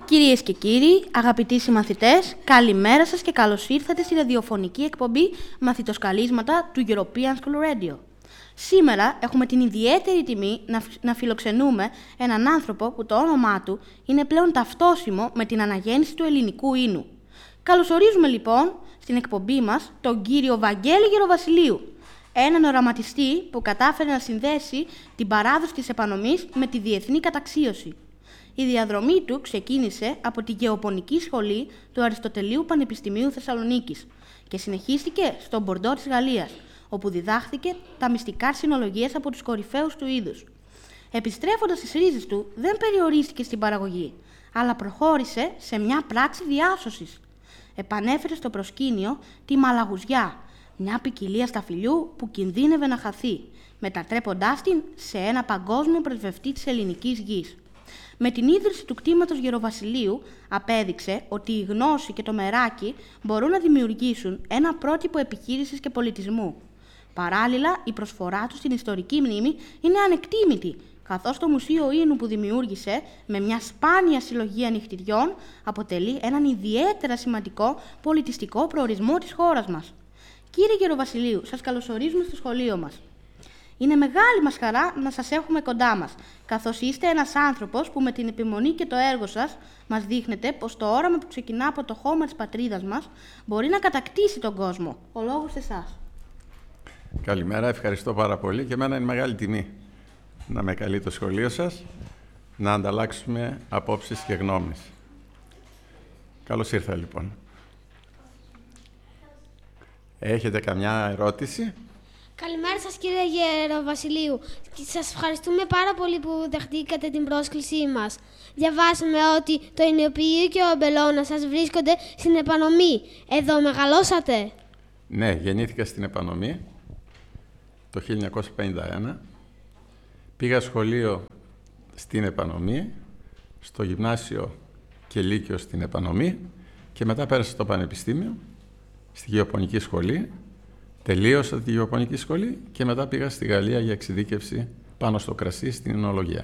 Κυρίες και κύριοι, αγαπητοί συμμαθητές, καλημέρα σας και καλώς ήρθατε στη ραδιοφωνική εκπομπή Μαθητοσκαλίσματα του European School Radio. Σήμερα έχουμε την ιδιαίτερη τιμή να φιλοξενούμε έναν άνθρωπο που το όνομά του είναι πλέον ταυτόσιμο με την αναγέννηση του ελληνικού ίνου. Καλωσορίζουμε λοιπόν στην εκπομπή μας τον κύριο Βαγγέλη Γεροβασιλείου, έναν οραματιστή που κατάφερε να συνδέσει την παράδοση της επανομής με τη διεθνή καταξίωση. Η διαδρομή του ξεκίνησε από τη Γεωπονική Σχολή του Αριστοτελείου Πανεπιστημίου Θεσσαλονίκης και συνεχίστηκε στο Μπορντό της Γαλλίας, όπου διδάχθηκε τα μυστικά αρσενολογίας από τους κορυφαίους του είδους. Επιστρέφοντας στις ρίζες του, δεν περιορίστηκε στην παραγωγή, αλλά προχώρησε σε μια πράξη διάσωσης. Επανέφερε στο προσκήνιο τη μαλαγουζιά, μια ποικιλία σταφυλιού που κινδύνευε να χαθεί, μετατρέποντάς την σε ένα παγκόσμιο πρεσβευτή της ελληνικής γης. Με την ίδρυση του κτήματος Γεροβασιλείου απέδειξε ότι η γνώση και το μεράκι μπορούν να δημιουργήσουν ένα πρότυπο επιχείρησης και πολιτισμού. Παράλληλα, η προσφορά του στην ιστορική μνήμη είναι ανεκτήμητη, καθώς το Μουσείο Ίνου που δημιούργησε με μια σπάνια συλλογή ανοιχτηριών αποτελεί έναν ιδιαίτερα σημαντικό πολιτιστικό προορισμό της χώρας μας. Κύριε Γεροβασιλείου, σας καλωσορίζουμε στο σχολείο μας. Είναι μεγάλη μας χαρά να σας έχουμε κοντά μας, καθώς είστε ένας άνθρωπος που με την επιμονή και το έργο σας μας δείχνετε πως το όραμα που ξεκινά από το χώμα της πατρίδας μας μπορεί να κατακτήσει τον κόσμο. Ο λόγος σε εσάς. Καλημέρα, ευχαριστώ πάρα πολύ και εμένα είναι μεγάλη τιμή να με καλεί το σχολείο σας, να ανταλλάξουμε απόψεις και γνώμες. Καλώς ήρθα λοιπόν. Έχετε καμιά ερώτηση? Καλημέρα σας κύριε Γεροβασιλείου. Σας ευχαριστούμε πάρα πολύ που δεχτήκατε την πρόσκλησή μας. Διαβάσαμε ότι το Ινιοποιείο και ο Αμπελώνας σας βρίσκονται στην Επανομή. Εδώ μεγαλώσατε? Ναι, γεννήθηκα στην Επανομή το 1951. Πήγα σχολείο στην Επανομή, στο γυμνάσιο και λύκειο στην Επανομή και μετά πέρασα στο Πανεπιστήμιο, στη Γεωπονική Σχολή. Τελείωσα τη Γεωπονική Σχολή και μετά πήγα στη Γαλλία για εξειδίκευση πάνω στο κρασί στην εινολογία.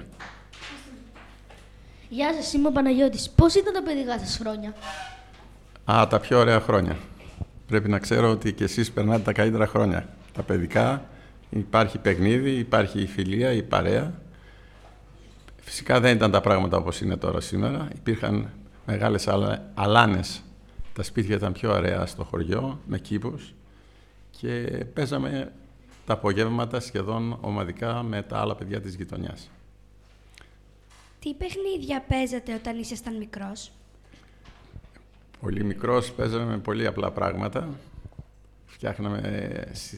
Γεια σας, είμαι ο Παναγιώτης. Πώς ήταν τα παιδικά σας χρόνια? Τα πιο ωραία χρόνια. Πρέπει να ξέρω ότι και εσείς περνάτε τα καλύτερα χρόνια. Τα παιδικά, υπάρχει παιχνίδι, υπάρχει η φιλία, η παρέα. Φυσικά δεν ήταν τα πράγματα όπως είναι τώρα σήμερα. Υπήρχαν μεγάλες αλάνες. Τα σπίτια ήταν πιο ωραία στο χωριό, με κήπους. Και παίζαμε τα απογεύματα σχεδόν ομαδικά με τα άλλα παιδιά της γειτονιάς. Τι παιχνίδια παίζατε όταν ήσασταν μικρός? Πολύ μικρός παίζαμε με πολύ απλά πράγματα. Φτιάχναμε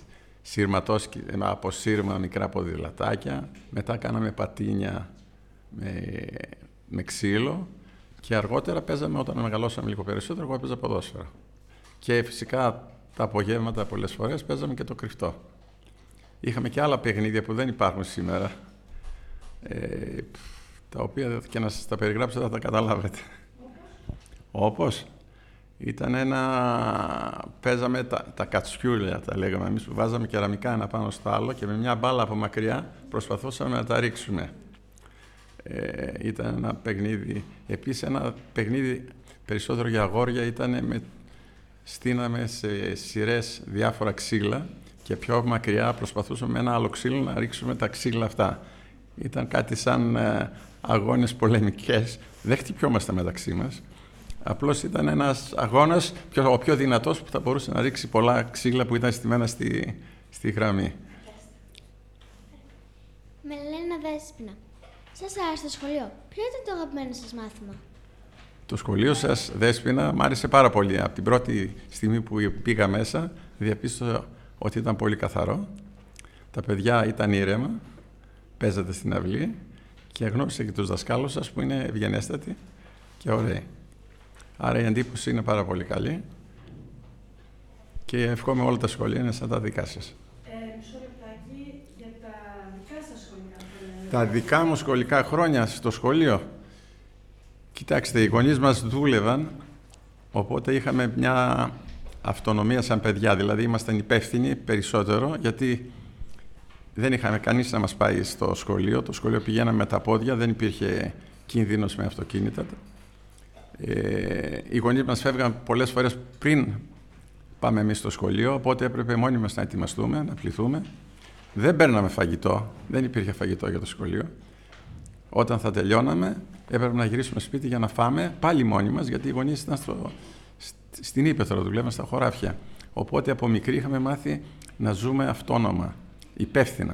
από σύρμα μικρά ποδηλατάκια. Μετά κάναμε πατίνια με ξύλο. Και αργότερα παίζαμε, όταν μεγαλώσαμε λίγο περισσότερο, εγώ έπαιζα ποδόσφαιρο. Και φυσικά τα απογεύματα πολλές φορές παίζαμε και το κρυφτό. Είχαμε και άλλα παιχνίδια που δεν υπάρχουν σήμερα, τα οποία και να σας τα περιγράψω θα τα καταλάβετε. Όπως παίζαμε τα κατσιούλια, τα λέγαμε εμείς, που βάζαμε κεραμικά ένα πάνω στο άλλο και με μια μπάλα από μακριά προσπαθούσαμε να τα ρίξουμε. Ήταν ένα παιχνίδι, επίσης ένα παιχνίδι περισσότερο για αγόρια, στείναμε σε σειρές διάφορα ξύλα και πιο μακριά προσπαθούσαμε με ένα άλλο ξύλο να ρίξουμε τα ξύλα αυτά. Ήταν κάτι σαν αγώνες πολεμικές. Δεν χτυπιόμασταν μεταξύ μας. Απλώς ήταν ένας αγώνας, ο πιο δυνατός που θα μπορούσε να ρίξει πολλά ξύλα που ήταν στημένα στη γραμμή. Με λένε Δέσποινα. Σας άρεσε το σχολείο? Ποιο ήταν το αγαπημένο σας μάθημα? Το σχολείο σας, Δέσποινα, μ' άρεσε πάρα πολύ. Από την πρώτη στιγμή που πήγα μέσα, διαπίστωσα ότι ήταν πολύ καθαρό. Τα παιδιά ήταν ήρεμα, παίζατε στην αυλή και γνώρισα και τους δασκάλους σας που είναι ευγενέστατοι και ωραίοι. Άρα η εντύπωση είναι πάρα πολύ καλή και ευχόμαι όλα τα σχολεία είναι σαν τα δικά σας. Μισό λεπτάκι για τα δικά σας σχολικά χρόνια. Τα δικά μου σχολικά χρόνια στο σχολείο. Κοιτάξτε, οι γονείς μας δούλευαν, οπότε είχαμε μια αυτονομία σαν παιδιά. Δηλαδή, ήμασταν υπεύθυνοι περισσότερο, γιατί δεν είχαμε κανείς να μας πάει στο σχολείο. Το σχολείο πηγαίναμε με τα πόδια, δεν υπήρχε κίνδυνος με αυτοκίνητα. Οι γονείς μας φεύγαν πολλές φορές πριν πάμε εμείς στο σχολείο, οπότε έπρεπε μόνοι μας να ετοιμαστούμε, να πληθούμε. Δεν παίρναμε φαγητό, δεν υπήρχε φαγητό για το σχολείο. Όταν θα τελειώναμε, έπρεπε να γυρίσουμε σπίτι για να φάμε πάλι μόνοι μας, γιατί οι γονείς ήταν στην Ήπεθρο, δουλεύαν στα χωράφια. Οπότε από μικροί είχαμε μάθει να ζούμε αυτόνομα, υπεύθυνα.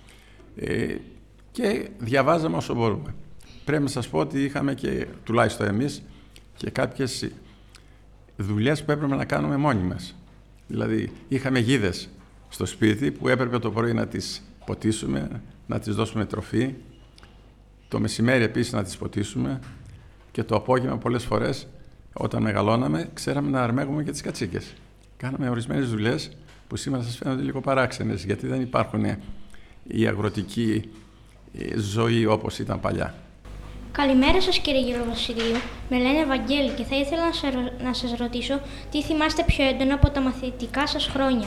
Και διαβάζαμε όσο μπορούμε. Πρέπει να σας πω ότι είχαμε και, τουλάχιστον εμείς, και κάποιες δουλειές που έπρεπε να κάνουμε μόνοι μας. Δηλαδή, είχαμε γίδες στο σπίτι που έπρεπε το πρωί να τις ποτίσουμε, να τις δώσουμε τροφή. Το μεσημέρι επίσης να τις ποτίσουμε και το απόγευμα πολλές φορές, όταν μεγαλώναμε, ξέραμε να αρμέγουμε και τις κατσίκες. Κάναμε ορισμένες δουλειές που σήμερα σας φαίνονται λίγο παράξενες, γιατί δεν υπάρχουν η αγροτική ζωή όπως ήταν παλιά. Καλημέρα σας κύριε Γεροβασιλείου, με λένε Βαγγέλη και θα ήθελα να σας ρωτήσω τι θυμάστε πιο έντονα από τα μαθητικά σας χρόνια.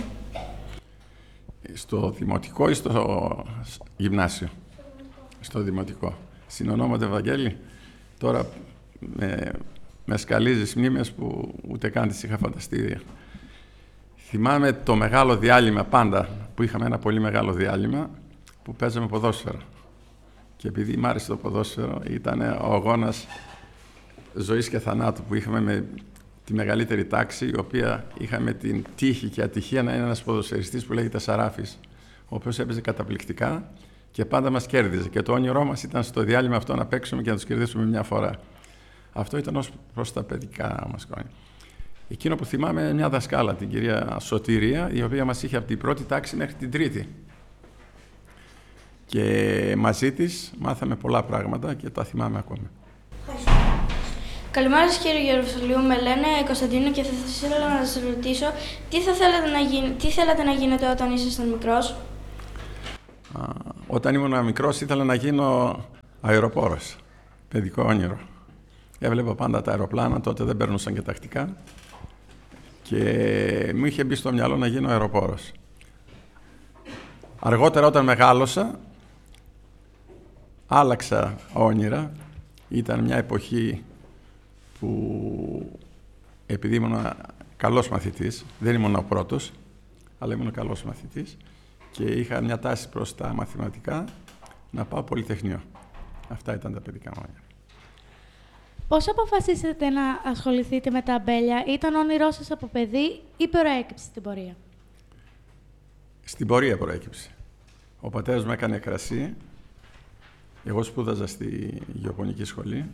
Στο δημοτικό ή στο γυμνάσιο? Στο δημοτικό. Συνονόμαται Βαγγέλη, τώρα με σκαλίζεις μνήμες που ούτε καν τις είχα φανταστεί. Θυμάμαι το μεγάλο διάλειμμα πάντα, που είχαμε ένα πολύ μεγάλο διάλειμμα, που παίζαμε ποδόσφαιρο. Και επειδή μ' άρεσε το ποδόσφαιρο, ήταν ο αγώνας ζωής και θανάτου που είχαμε με τη μεγαλύτερη τάξη, η οποία είχαμε την τύχη και ατυχία να είναι ένας ποδοσφαιριστής που λέγεται Σαράφης, ο οποίος έπαιζε καταπληκτικά και πάντα μας κέρδιζε. Και το όνειρό μας ήταν στο διάλειμμα αυτό να παίξουμε και να τους κερδίσουμε μια φορά. Αυτό ήταν ως προς τα παιδικά μας χρόνια. Εκείνο που θυμάμαι, μια δασκάλα, την κυρία Σωτηρία, η οποία μας είχε από την πρώτη τάξη μέχρι την τρίτη. Και μαζί της μάθαμε πολλά πράγματα και τα θυμάμαι ακόμα. Καλημέρα σας κύριε Γεροβασιλείου, με λένε Κωνσταντίνο και θα ήθελα να σας ρωτήσω τι θέλατε να γίνετε όταν ήσασταν μικρός. Όταν ήμουν μικρός ήθελα να γίνω αεροπόρος, παιδικό όνειρο. Έβλεπα πάντα τα αεροπλάνα, τότε δεν περνούσαν και τακτικά και μου είχε μπει στο μυαλό να γίνω αεροπόρος. Αργότερα όταν μεγάλωσα, άλλαξα όνειρα. Ήταν μια εποχή που επειδή ήμουν καλός μαθητής, δεν ήμουν ο πρώτος, αλλά ήμουν καλός μαθητής και είχα μια τάση προς τα μαθηματικά να πάω πολυτεχνείο. Αυτά ήταν τα παιδικά μου όνειρα. Πώς αποφασίσατε να ασχοληθείτε με τα αμπέλια? Ήταν όνειρό σας από παιδί ή προέκυψε στην πορεία? Στην πορεία προέκυψε. Ο πατέρας μου έκανε κρασί. Εγώ σπούδαζα στη γεωπονική σχολή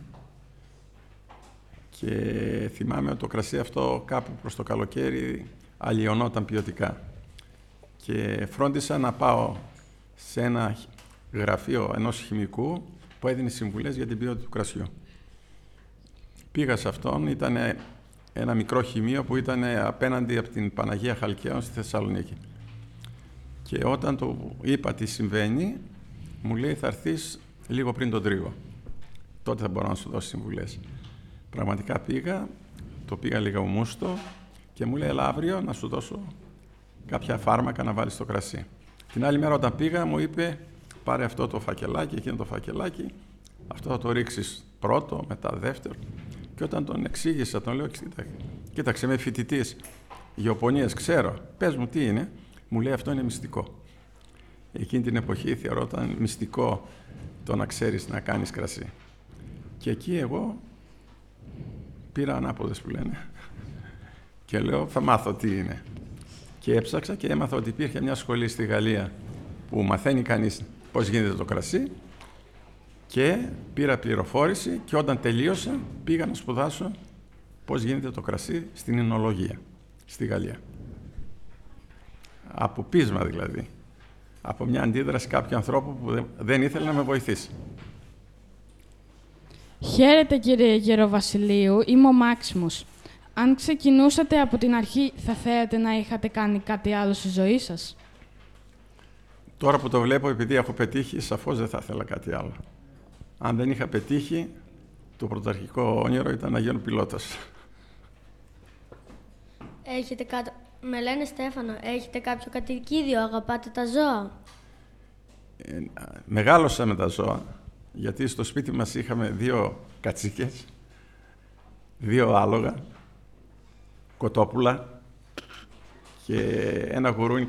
και θυμάμαι ότι το κρασί αυτό κάπου προς το καλοκαίρι αλλοιωνόταν ποιοτικά. Και φρόντισα να πάω σε ένα γραφείο ενός χημικού που έδινε συμβουλές για την ποιότητα του κρασιού. Πήγα σε αυτόν, ήταν ένα μικρό χημείο που ήταν απέναντι από την Παναγία Χαλκαίων στη Θεσσαλονίκη. Και όταν του είπα τι συμβαίνει, μου λέει θα έρθεις λίγο πριν τον τρίγο. Τότε θα μπορώ να σου δώσω συμβουλές. Πραγματικά πήγα, το πήγα λίγο μούστο και μου λέει έλα αύριο να σου δώσω κάποια φάρμακα να βάλεις στο κρασί. Την άλλη μέρα όταν πήγα μου είπε πάρε αυτό το φακελάκι, εκείνο το φακελάκι, αυτό θα το ρίξεις πρώτο, μετά δεύτερο. Και όταν τον εξήγησα, τον λέω κοίταξε είμαι φοιτητής γεωπονίας, ξέρω, πες μου τι είναι. Μου λέει αυτό είναι μυστικό. Εκείνη την εποχή θεωρώταν μυστικό το να ξέρεις να κάνεις κρασί. Και εκεί εγώ πήρα ανάποδες που λένε και λέω θα μάθω τι είναι. Και έψαξα και έμαθα ότι υπήρχε μια σχολή στη Γαλλία που μαθαίνει κανείς πώς γίνεται το κρασί και πήρα πληροφόρηση και όταν τελείωσα πήγα να σπουδάσω πώς γίνεται το κρασί στην εινολογία στη Γαλλία. Από πείσμα δηλαδή. Από μια αντίδραση κάποιου ανθρώπου που δεν ήθελε να με βοηθήσει. Χαίρετε κύριε Γεροβασιλείου, είμαι ο Μάξιμος. Αν ξεκινούσατε από την αρχή, θα θέλατε να είχατε κάνει κάτι άλλο στη ζωή σας? Τώρα που το βλέπω, επειδή έχω πετύχει, σαφώς δεν θα ήθελα κάτι άλλο. Αν δεν είχα πετύχει, το πρωταρχικό όνειρο ήταν να γίνω πιλότος. Με λένε Στέφανο, έχετε κάποιο κατοικίδιο, αγαπάτε τα ζώα? Μεγάλωσα με τα ζώα, γιατί στο σπίτι μας είχαμε 2 κατσίκες 2 άλογα, κοτόπουλα και ένα γουρούνι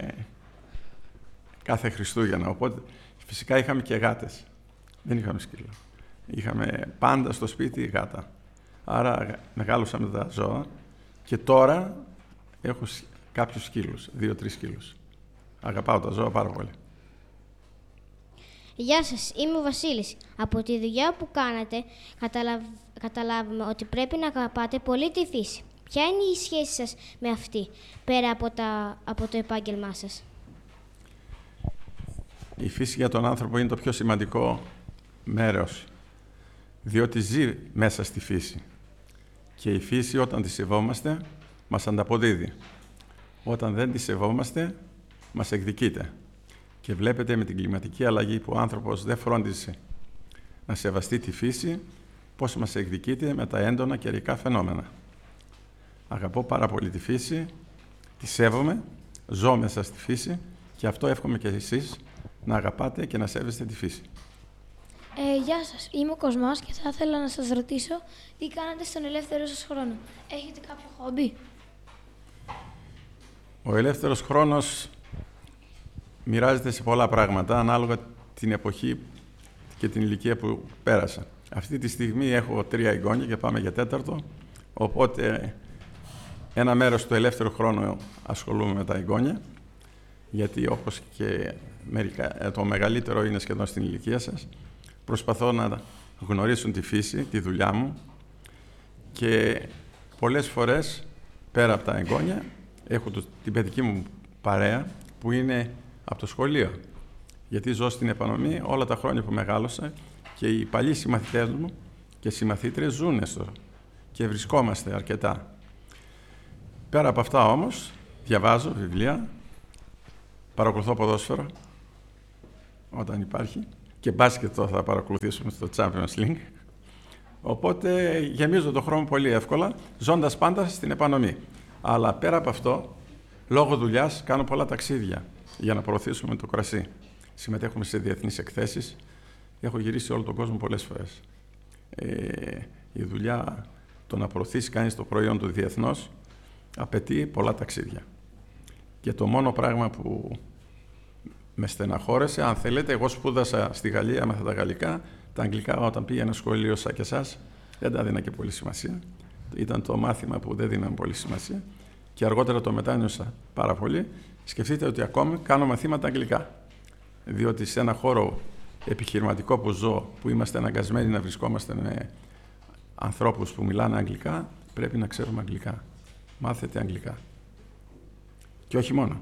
κάθε Χριστούγεννα. Οπότε φυσικά είχαμε και γάτες. Δεν είχαμε σκύλα. Είχαμε πάντα στο σπίτι γάτα. Άρα μεγάλωσα με τα ζώα και τώρα έχω κάποιους σκύλους, 2-3 σκύλους. Αγαπάω τα ζώα πάρα πολύ. Γεια σας, είμαι ο Βασίλης. Από τη δουλειά που κάνατε καταλάβουμε ότι πρέπει να αγαπάτε πολύ τη φύση. Ποια είναι η σχέση σας με αυτή, πέρα από το επάγγελμά σας? Η φύση για τον άνθρωπο είναι το πιο σημαντικό μέρος, διότι ζει μέσα στη φύση. Και η φύση όταν τη σεβόμαστε, μας ανταποδίδει. Όταν δεν τη σεβόμαστε, μας εκδικείται. Και βλέπετε με την κλιματική αλλαγή που ο άνθρωπος δεν φρόντισε να σεβαστεί τη φύση, πώς μας εκδικείται με τα έντονα καιρικά φαινόμενα. Αγαπώ πάρα πολύ τη φύση, τη σέβομαι, ζω μέσα στη φύση και αυτό εύχομαι και εσείς να αγαπάτε και να σέβεστε τη φύση. Γεια σας, είμαι ο Κοσμάς και θα ήθελα να σας ρωτήσω τι κάνετε στον ελεύθερο σας χρόνο. Έχετε κάποιο χόμπι? Ο ελεύθερος χρόνος μοιράζεται σε πολλά πράγματα, ανάλογα την εποχή και την ηλικία που πέρασα. Αυτή τη στιγμή έχω 3 εγγόνια και πάμε για 4ο, οπότε ένα μέρος του ελεύθερου χρόνου ασχολούμαι με τα εγγόνια, γιατί όπως και το μεγαλύτερο είναι σχεδόν στην ηλικία σας, προσπαθώ να γνωρίσουν τη φύση, τη δουλειά μου και πολλές φορές, πέρα από τα εγγόνια, έχω την παιδική μου παρέα που είναι από το σχολείο. Γιατί ζω στην Επανομή όλα τα χρόνια που μεγάλωσα και οι παλιοί συμμαθητές μου και συμμαθήτριες ζουν και βρισκόμαστε αρκετά. Πέρα από αυτά όμως, διαβάζω βιβλία, παρακολουθώ ποδόσφαιρο όταν υπάρχει και μπάσκετ θα παρακολουθήσουμε στο Champions League. Οπότε γεμίζω το χρόνο πολύ εύκολα, ζώντας πάντα στην Επανομή. Αλλά πέρα από αυτό, λόγω δουλειάς, κάνω πολλά ταξίδια για να προωθήσουμε το κρασί. Συμμετέχουμε σε διεθνείς εκθέσεις. Έχω γυρίσει όλο τον κόσμο πολλές φορές. Η δουλειά, το να προωθήσει κανείς το προϊόν του διεθνώς, απαιτεί πολλά ταξίδια. Και το μόνο πράγμα που με στεναχώρεσε, αν θέλετε, εγώ σπούδασα στη Γαλλία, έμαθα τα γαλλικά. Τα αγγλικά, όταν πήγαινα σχολείο σαν και εσάς, δεν τα έδινα και πολύ σημασία. Ήταν το μάθημα που δεν δίναμε πολύ σημασία. Και αργότερα το μετάνιωσα πάρα πολύ. Σκεφτείτε ότι ακόμη κάνω μαθήματα αγγλικά. Διότι σε ένα χώρο επιχειρηματικό που ζω, που είμαστε αναγκασμένοι να βρισκόμαστε με ανθρώπους που μιλάνε αγγλικά, πρέπει να ξέρουμε αγγλικά. Μάθετε αγγλικά. Και όχι μόνο.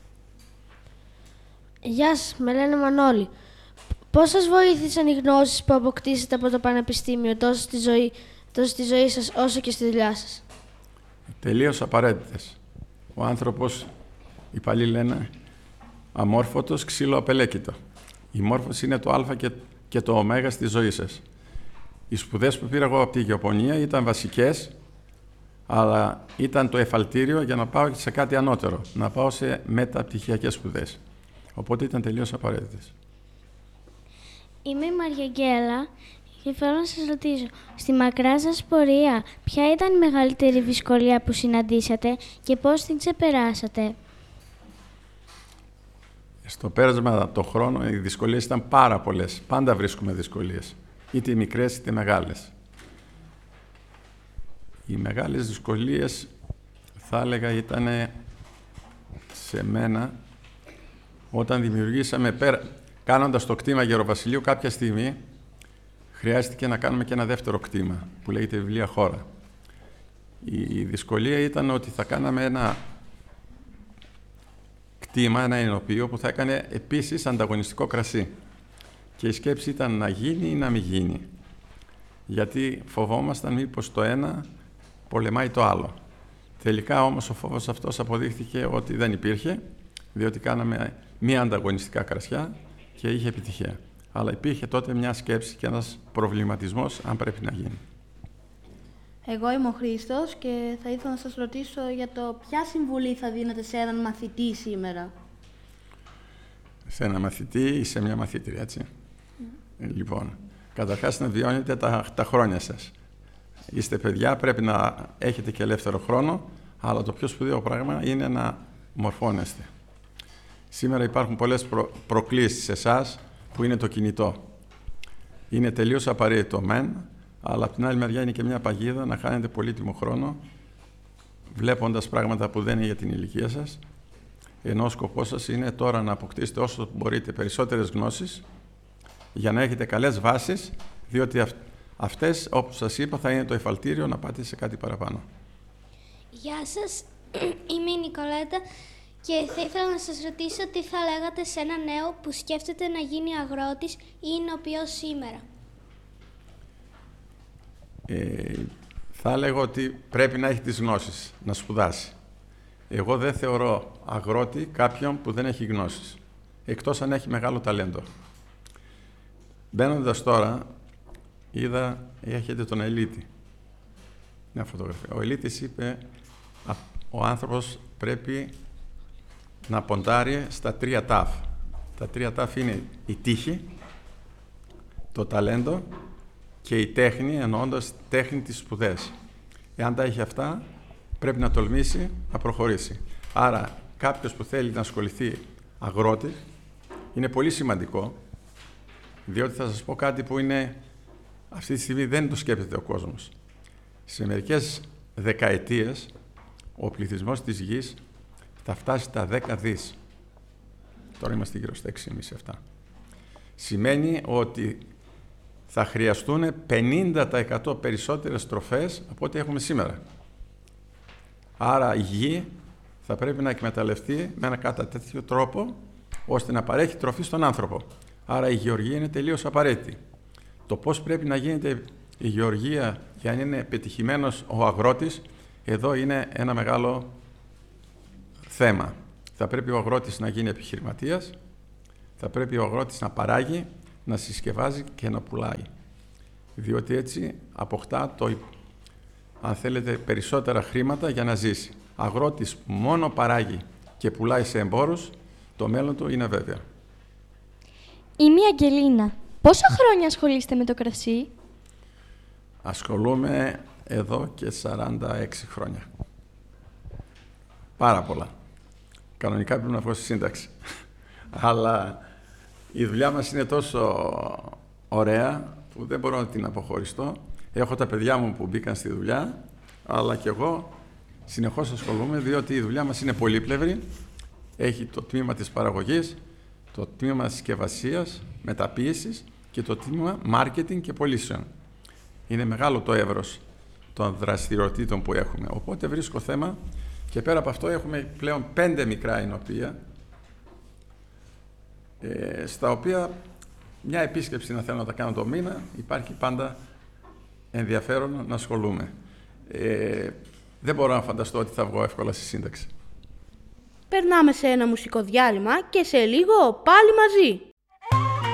Γεια σας, με λένε Μανώλη. Πώς σας βοήθησαν οι γνώσεις που αποκτήσατε από το Πανεπιστήμιο τόσο στη ζωή σας όσο και στη δουλειά σας? Τελείως απαραίτητες. Ο άνθρωπος, οι παλιοί λένε, αμόρφωτος ξύλο απελέκητο. Η μόρφωση είναι το α και το ω στη ζωή σας. Οι σπουδές που πήρα εγώ από τη γεωπονία ήταν βασικές, αλλά ήταν το εφαλτήριο για να πάω σε κάτι ανώτερο, να πάω σε μεταπτυχιακές σπουδές. Οπότε ήταν τελείως απαραίτητες. Είμαι η Μαριαγγέλα και θέλω να σας ρωτήσω, στη μακρά σας πορεία, ποια ήταν η μεγαλύτερη δυσκολία που συναντήσατε και πώς την ξεπεράσατε? Στο πέρασμα το χρόνο οι δυσκολίες ήταν πάρα πολλές. Πάντα βρίσκουμε δυσκολίες, είτε μικρές είτε μεγάλες. Οι μεγάλες δυσκολίες, θα έλεγα, ήταν σε μένα όταν δημιουργήσαμε, κάνοντας το κτήμα Γεροβασιλείου, κάποια στιγμή χρειάστηκε να κάνουμε και ένα δεύτερο κτήμα, που λέγεται Βιβλία Χώρα. Η δυσκολία ήταν ότι θα κάναμε ένα κτήμα, ένα ενοποιείο, που θα έκανε επίσης ανταγωνιστικό κρασί. Και η σκέψη ήταν να γίνει ή να μην γίνει. Γιατί φοβόμασταν μήπως το ένα πολεμάει το άλλο. Τελικά όμως ο φόβος αυτός αποδείχθηκε ότι δεν υπήρχε, διότι κάναμε μία ανταγωνιστικά κρασιά και είχε επιτυχία. Αλλά υπήρχε τότε μια σκέψη και ένας προβληματισμός αν πρέπει να γίνει. Εγώ είμαι ο Χρήστος και θα ήθελα να σας ρωτήσω για το ποια συμβουλή θα δίνετε σε έναν μαθητή σήμερα. Σε έναν μαθητή ή σε μια μαθήτρια, έτσι. Λοιπόν, καταρχάς να βιώνετε τα χρόνια σας. Είστε παιδιά, πρέπει να έχετε και ελεύθερο χρόνο, αλλά το πιο σπουδαίο πράγμα είναι να μορφώνεστε. Σήμερα υπάρχουν πολλές προκλήσεις σε εσάς που είναι το κινητό. Είναι τελείως απαραίτητο μεν, αλλά από την άλλη μεριά είναι και μια παγίδα να χάνετε πολύτιμο χρόνο βλέποντας πράγματα που δεν είναι για την ηλικία σας, ενώ ο σκοπός σας είναι τώρα να αποκτήσετε όσο μπορείτε περισσότερες γνώσεις για να έχετε καλές βάσεις, διότι αυτές, όπως σας είπα, θα είναι το εφαλτήριο να πάτε σε κάτι παραπάνω. Γεια σας, είμαι η Νικολέτα και θα ήθελα να σας ρωτήσω τι θα λέγατε σε ένα νέο που σκέφτεται να γίνει αγρότης ή ηνοποιός σήμερα. Θα έλεγα ότι πρέπει να έχει τις γνώσεις, να σπουδάσει. Εγώ δεν θεωρώ αγρότη κάποιον που δεν έχει γνώσεις, εκτός αν έχει μεγάλο ταλέντο. Μπαίνοντας τώρα, είδα, έχετε τον Ελίτη, μια φωτογραφία. Ο Ελίτης είπε, ο άνθρωπος πρέπει να ποντάρει στα 3 τάφ. Τα 3 τάφ είναι η τύχη, το ταλέντο και η τέχνη, εννοώντας τέχνη της σπουδές. Εάν τα έχει αυτά, πρέπει να τολμήσει να προχωρήσει. Άρα, κάποιος που θέλει να ασχοληθεί αγρότη, είναι πολύ σημαντικό, διότι θα σας πω κάτι που είναι, αυτή τη στιγμή δεν το σκέπτεται ο κόσμος. Σε μερικές δεκαετίες, ο πληθυσμός της γης θα φτάσει στα 10 δις. Τώρα είμαστε γύρω στα 6,5-7. Σημαίνει ότι θα χρειαστούν 50% περισσότερες τροφές από ό,τι έχουμε σήμερα. Άρα η γη θα πρέπει να εκμεταλλευτεί με ένα κατά τέτοιο τρόπο, ώστε να παρέχει τροφή στον άνθρωπο. Άρα η γεωργία είναι τελείως απαραίτητη. Το πώς πρέπει να γίνεται η γεωργία για να είναι πετυχημένος ο αγρότης, εδώ είναι ένα μεγάλο θέμα. Θα πρέπει ο αγρότης να γίνει επιχειρηματίας, θα πρέπει ο αγρότης να παράγει, να συσκευάζει και να πουλάει. Διότι έτσι αποκτά αν θέλετε, περισσότερα χρήματα για να ζήσει. Αγρότης που μόνο παράγει και πουλάει σε εμπόρους, το μέλλον του είναι βέβαιο. Είμαι η Αγγελίνα. Πόσα χρόνια ασχολείστε με το κρασί? Ασχολούμαι εδώ και 46 χρόνια. Πάρα πολλά. Κανονικά πρέπει να βγω στη σύνταξη. Αλλά η δουλειά μας είναι τόσο ωραία που δεν μπορώ να την αποχωριστώ. Έχω τα παιδιά μου που μπήκαν στη δουλειά, αλλά και εγώ συνεχώς ασχολούμαι, διότι η δουλειά μας είναι πολύπλευρη. Έχει το τμήμα της παραγωγής, το τμήμα της συσκευασίας, μεταποίησης και το τμήμα marketing και πωλήσεων. Είναι μεγάλο το εύρος των δραστηριοτήτων που έχουμε. Οπότε βρίσκω θέμα και πέρα από αυτό έχουμε πλέον 5 μικρά εινοπεία, στα οποία μια επίσκεψη να θέλω να τα κάνω το μήνα, υπάρχει πάντα ενδιαφέρον να ασχολούμαι. Δεν μπορώ να φανταστώ ότι θα βγω εύκολα στη σύνταξη. Περνάμε σε ένα μουσικό διάλειμμα και σε λίγο πάλι μαζί.